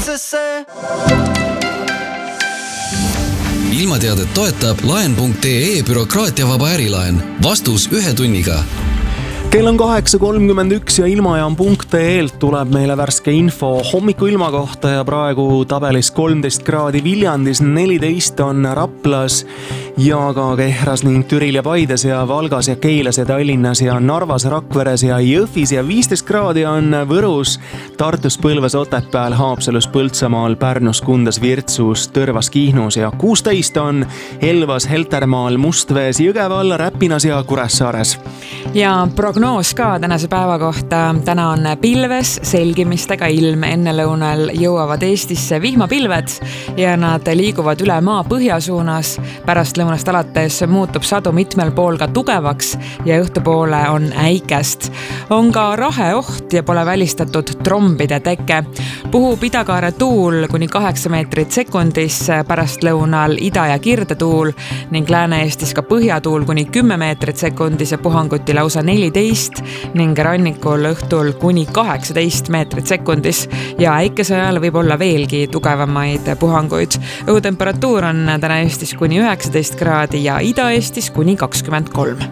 sest Ilmateadet toetab laen.ee bürokraatiavaba ärilaen. Vastus 1 tunniga. Kell on 8.31 ja ilmajaam.eelt tuleb meile värske info hommikuilma kohta ja praegu tabelis 13 kraadi Viljandis, 14 on Raplas ja ka Kehras ning Türil ja Paides ja Valgas ja Keilas ja Tallinnas ja Narvas, Rakveres ja Jõhvis ja 15 kraadi on Võrus, Tartus, Põlvas, Otepääl, Haapsalus, Põltsamaal, Pärnus, Kundas, Virtsus, Tõrvas, Kihnus ja 16 on Elvas, Heltermaal, Mustvees, Jõgeval, Räpinas ja Kuressaares. Ja prognoos ka tänase päeva kohta. Täna on pilves, selgimistega ilm. Ennelõunal jõuavad Eestisse vihmapilved ja nad liiguvad üle maa põhja suunas. Pärast lõunast alates muutub sadu mitmel pool ka tugevaks ja õhtupoole on äikest. On ka raheoht ja pole välistatud trombide teke. Puhub idakaare tuul kuni 8 meetrit sekundis, pärast lõunal ida- ja kirdetuul ning Lääne-Eestis ka põhjatuul kuni 10 meetrit sekundis ja puhanguti lausa 14 ning rannikul õhtul kuni 18 meetrit sekundis ja äikese ajal võib olla veelgi tugevamaid puhanguid. Õhutemperatuur on täna Eestis kuni 19 kraadi ja Ida-Eestis kuni 23.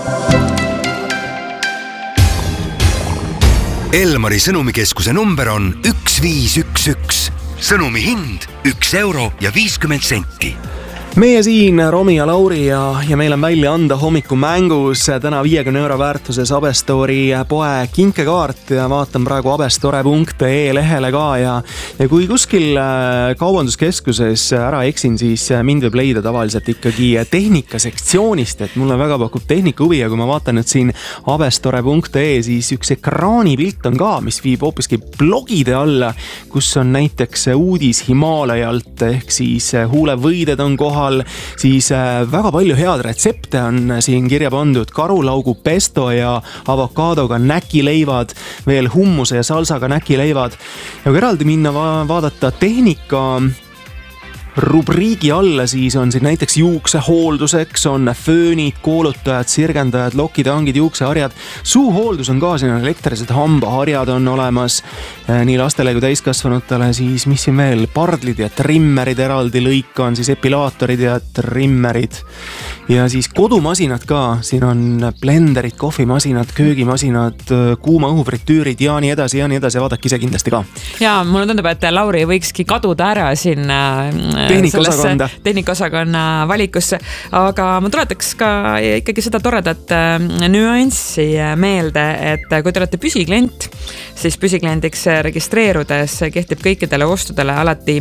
Elmari sõnumikeskuse number on 1511. Sõnumi hind 1 euro ja 50 senti. Meie siin, Romi ja Lauri ja meil on välja anda hommikumängus täna 50 euro väärtuses Abestori poe kinkekaart ja vaatan praegu abestore.ee lehele ka ja kui kuskil kaubanduskeskuses ära eksin, siis mind võib leida tavaliselt ikkagi tehnikasektsioonist, et mulle väga pakub tehnika huvi ja kui ma vaatan nüüd siin abestore.ee, siis üks ekraanipilt on ka, mis viib hoopiski blogide alla, kus on näiteks uudis Himaalajalt ehk siis huulevõided on kohal, siis väga palju head retsepte on siin kirja pandud, karulaugu pesto ja avokaadoga näkileivad, veel hummuse ja salsaga näkileivad ja kui eraldi minna vaadata tehnika rubriigi alla, siis on siin näiteks juuksehoolduseks, on föönid, koolutajad, sirgendajad, lokitangid, juukseharjad, suuhooldus on ka, siin on elektrilised hambaharjad on olemas nii lastele kui täiskasvanutele, siis mis siin veel, pardlid ja trimmerid eraldi lõika on, siis epilaatorid ja trimmerid ja siis kodumasinad ka, siin on blenderid, kohvimasinad, köögimasinad, kuuma õhufritüürid ja nii edasi, vaadake ise kindlasti ka. Ja mulle tundub, et Lauri võikski kaduda ära siin tehnikaosakonna valikusse, aga ma tuletaks ka ikkagi seda toredat nüanssi meelde, et kui te olete püsiklient, siis püsikliendiks registreerudes kehtib kõikidele ostudele alati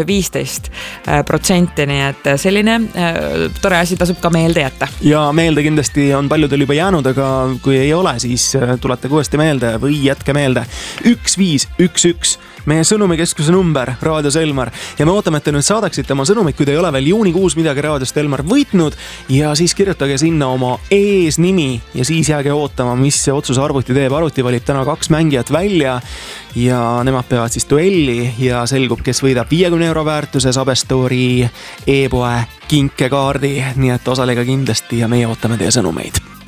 -15%, nii et selline tore asi tasub ka meelde jätta. Ja meelde kindlasti on paljudel juba jäänud, aga kui ei ole, siis tulete uuesti meelde või jätke meelde 1511 meie sõnumikeskuse number, Raadios Elmar ja me ootame, et te nüüd saadaksite oma sõnumit, kui te ei ole veel juunikuus midagi Raadiost Elmar võitnud ja siis kirjutage sinna oma eesnimi ja siis jääge ootama, mis see otsuse arvuti teeb. Arvuti valib täna 2 mängijat välja ja nemad peavad siis duelli ja selgub, kes võidab 50 euro väärtuses Abestori e-poe kinkekaardi, nii et osalega kindlasti ja meie ootame teie sõnumeid.